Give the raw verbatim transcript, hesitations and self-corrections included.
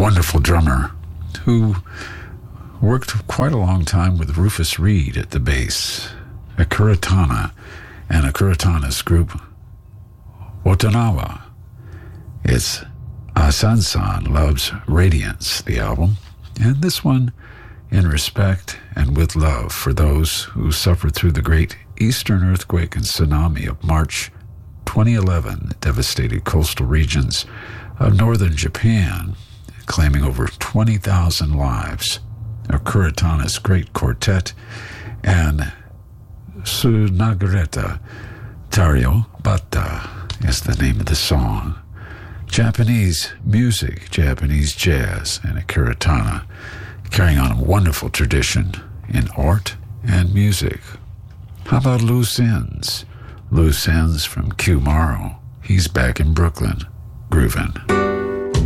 wonderful drummer who worked quite a long time with Rufus Reid at the bass, Akuratana, and Akuratana's group, Watanawa. It's Asansan Loves Radiance, the album, and this one in respect and with love for those who suffered through the great Eastern earthquake and tsunami of March twenty eleven that devastated coastal regions of northern Japan, claiming over twenty thousand lives. Akuratana's great quartet and Sunagareta Tario Bata is the name of the song. Japanese music, Japanese jazz, and Akuratana carrying on a wonderful tradition in art and music. How about Loose Ends? Loose Ends from Q Morrow. He's back in Brooklyn, grooving.